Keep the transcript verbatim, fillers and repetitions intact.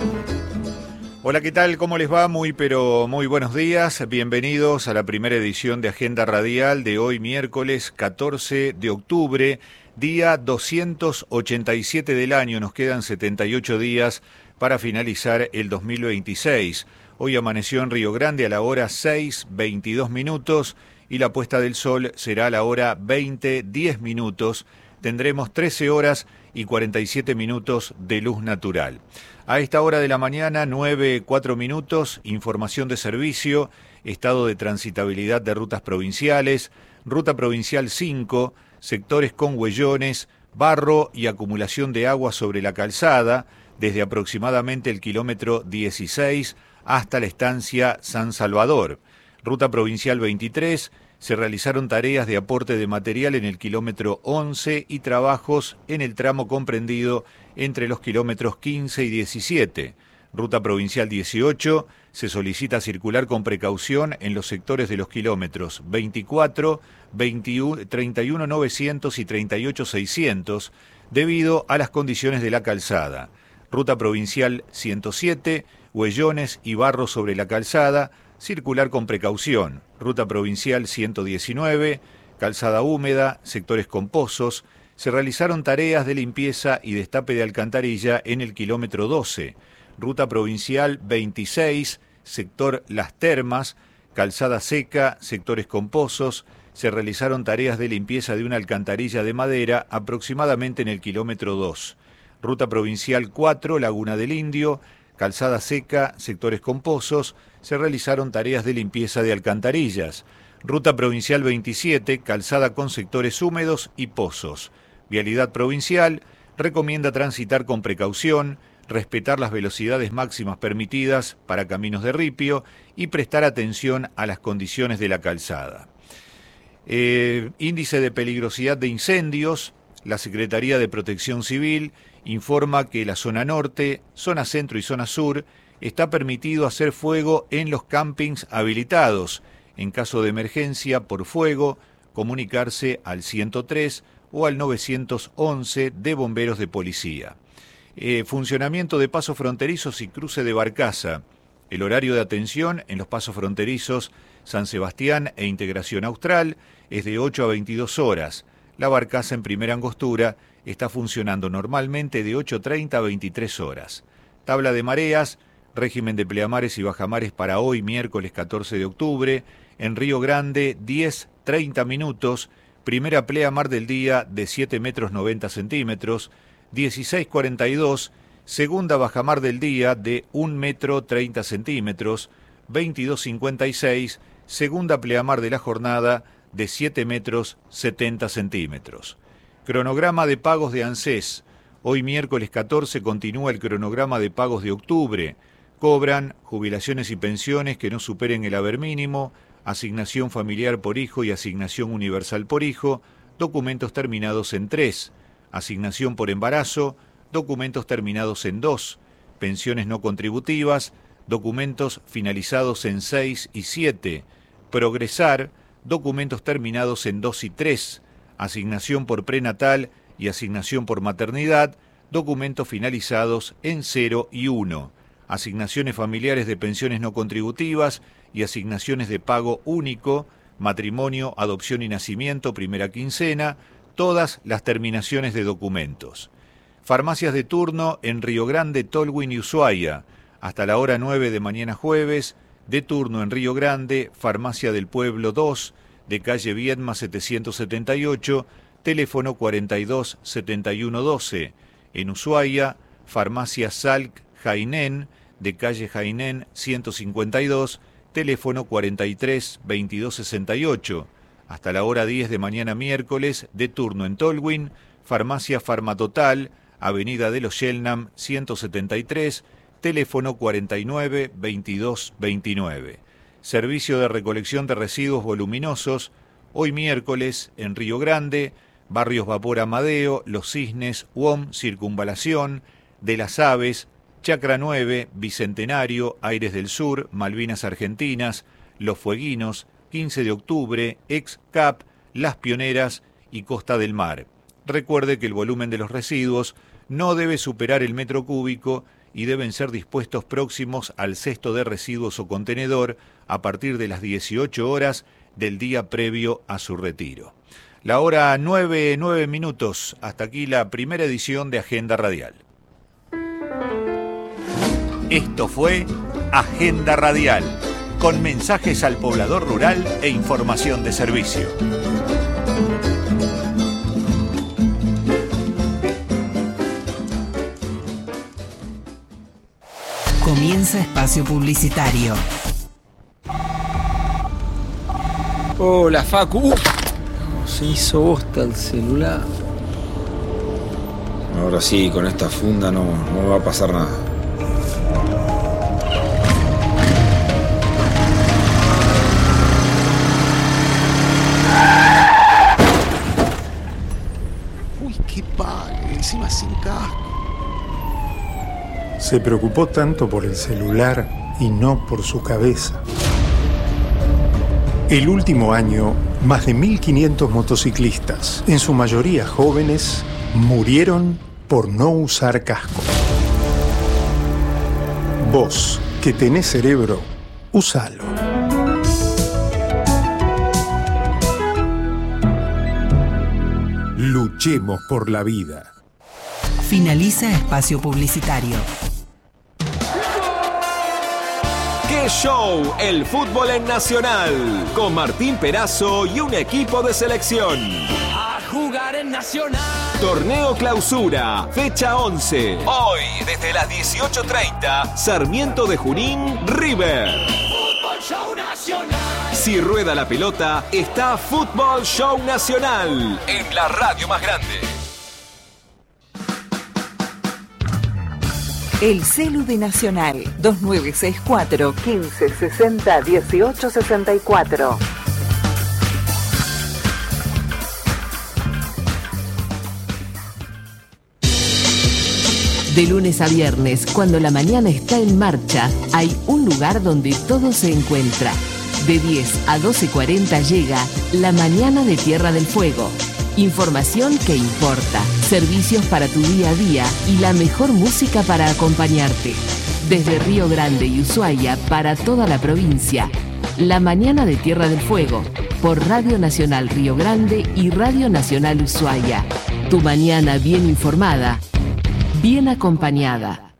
Hola, ¿qué tal? ¿Cómo les va? Muy, pero muy buenos días. Bienvenidos a la primera edición de Agenda Radial de hoy, miércoles catorce de octubre, día doscientos ochenta y siete del año. Nos quedan setenta y ocho días para finalizar el dos mil veintiséis. Hoy amaneció en Río Grande a la hora seis, veintidós minutos y la puesta del sol será a la hora veinte, diez minutos. Tendremos trece horas y cuarenta y siete minutos de luz natural. A esta hora de la mañana, nueve, cuatro minutos, información de servicio, estado de transitabilidad de rutas provinciales, ruta provincial cinco, sectores con huellones, barro y acumulación de agua sobre la calzada, desde aproximadamente el kilómetro dieciséis hasta la estancia San Salvador. Ruta provincial veintitrés, se realizaron tareas de aporte de material en el kilómetro once y trabajos en el tramo comprendido entre los kilómetros quince y diecisiete. Ruta provincial dieciocho, se solicita circular con precaución en los sectores de los kilómetros veinticuatro, veintiuno, treinta y uno novecientos y treinta y ocho seiscientos debido a las condiciones de la calzada. Ruta provincial ciento siete, huellones y barro sobre la calzada, circular con precaución. Ruta provincial ciento diecinueve, calzada húmeda, sectores con pozos. Se realizaron tareas de limpieza y destape de alcantarilla en el kilómetro doce. Ruta provincial veintiséis, sector Las Termas, calzada seca, sectores con pozos. Se realizaron tareas de limpieza de una alcantarilla de madera aproximadamente en el kilómetro dos. Ruta provincial cuatro, Laguna del Indio, calzada seca, sectores con pozos. Se realizaron tareas de limpieza de alcantarillas. Ruta provincial veintisiete, calzada con sectores húmedos y pozos. Vialidad provincial recomienda transitar con precaución, respetar las velocidades máximas permitidas para caminos de ripio y prestar atención a las condiciones de la calzada. Eh, índice de peligrosidad de incendios. La Secretaría de Protección Civil informa que la zona norte, zona centro y zona sur está permitido hacer fuego en los campings habilitados. En caso de emergencia por fuego, comunicarse al ciento tres o al novecientos once de bomberos de policía. Eh, funcionamiento de pasos fronterizos y cruce de barcaza. El horario de atención en los pasos fronterizos San Sebastián e Integración Austral es de ocho a veintidós horas. La barcaza en primera angostura está funcionando normalmente de ocho treinta a veintitrés horas. Tabla de mareas, régimen de pleamares y bajamares para hoy, miércoles catorce de octubre, en Río Grande, diez, treinta minutos, primera pleamar del día de siete metros noventa centímetros, dieciséis cuarenta y dos, segunda bajamar del día de un metro treinta centímetros, veintidós cincuenta y seis, segunda pleamar de la jornada de siete metros setenta centímetros. Cronograma de pagos de ANSES. Hoy miércoles catorce continúa el cronograma de pagos de octubre. Cobran jubilaciones y pensiones que no superen el haber mínimo, asignación familiar por hijo y asignación universal por hijo, documentos terminados en tres, asignación por embarazo, documentos terminados en dos, pensiones no contributivas, documentos finalizados en seis y siete, progresar, documentos terminados en dos y tres, asignación por prenatal y asignación por maternidad, documentos finalizados en cero y uno. Asignaciones familiares de pensiones no contributivas y asignaciones de pago único, matrimonio, adopción y nacimiento, primera quincena, todas las terminaciones de documentos. Farmacias de turno en Río Grande, Tolwyn y Ushuaia, hasta la hora nueve de mañana jueves, de turno en Río Grande, Farmacia del Pueblo dos, de calle Viedma setecientos setenta y ocho, teléfono cuarenta y dos setenta y uno doce. En Ushuaia, Farmacia Salk Jainén, de calle Jainén ciento cincuenta y dos, teléfono cuarenta y tres veintidós sesenta y ocho. Hasta la hora diez de mañana miércoles, de turno en Tolwyn, Farmacia Farmatotal, Avenida de los Yelnam ciento setenta y tres, teléfono cuarenta y nueve veintidós veintinueve. Servicio de recolección de residuos voluminosos, hoy miércoles en Río Grande, barrios Vapor Amadeo, Los Cisnes, U O M, Circunvalación, de las Aves, Chacra nueve, Bicentenario, Aires del Sur, Malvinas Argentinas, Los Fueguinos, quince de octubre, Ex C A P, Las Pioneras y Costa del Mar. Recuerde que el volumen de los residuos no debe superar el metro cúbico y deben ser dispuestos próximos al cesto de residuos o contenedor a partir de las dieciocho horas del día previo a su retiro. La hora nueve, nueve minutos. Hasta aquí la primera edición de Agenda Radial. Esto fue Agenda Radial, con mensajes al poblador rural e información de servicio. Comienza espacio publicitario. Hola, Facu. Uh, se hizo bosta el celular. Ahora sí, con esta funda no, no me va a pasar nada. Uy, qué pague, encima sin casco. Se preocupó tanto por el celular y no por su cabeza. El último año, más de mil quinientos motociclistas, en su mayoría jóvenes, murieron por no usar casco. Vos, que tenés cerebro, usalo. Luchemos por la vida. Finaliza espacio publicitario. ¡Qué show! El fútbol en Nacional, con Martín Perazo y un equipo de selección. A jugar en Nacional. Torneo Clausura, fecha once. Hoy, desde las dieciocho treinta, Sarmiento de Junín, River. Fútbol Show Nacional. Si rueda la pelota, está Fútbol Show Nacional, en la radio más grande. El celu de Nacional, dos nueve seis cuatro, quince sesenta, dieciocho sesenta y cuatro. De lunes a viernes, cuando la mañana está en marcha, hay un lugar donde todo se encuentra. De diez a doce cuarenta llega La Mañana de Tierra del Fuego. Información que importa, servicios para tu día a día y la mejor música para acompañarte. Desde Río Grande y Ushuaia para toda la provincia. La Mañana de Tierra del Fuego, por Radio Nacional Río Grande y Radio Nacional Ushuaia. Tu mañana bien informada, bien acompañada.